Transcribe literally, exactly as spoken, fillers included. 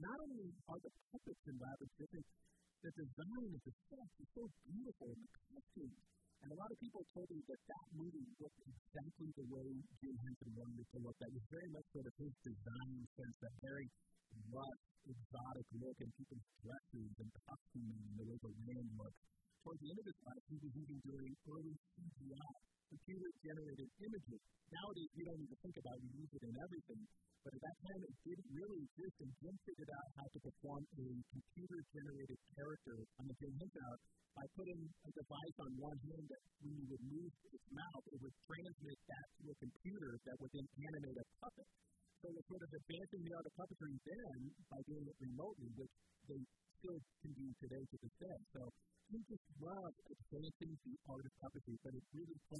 not only are the puppets and rabbits different, the design of the sets is so beautiful, and the costumes. And a lot of people told me that that movie looked exactly the way Jim Henson wanted it to look. That was very much sort of his design sense, that very rough, exotic look in people's dresses and costuming and the way the land looked. Towards the end of his life, he was even doing early C G I, computer-generated images. Nowadays, we don't even think about it, we use it in everything. But at that time, it didn't really exist, and Jim figured out how to perform a computer-generated character on the Jim Henson out by putting a device on one hand that when you would move its mouth, it would transmit that to a computer that would then animate a puppet. So we're sort of advancing the art of puppetry then by doing it remotely, which they still can do today to this day. So we just love advancing the art of puppetry, but it really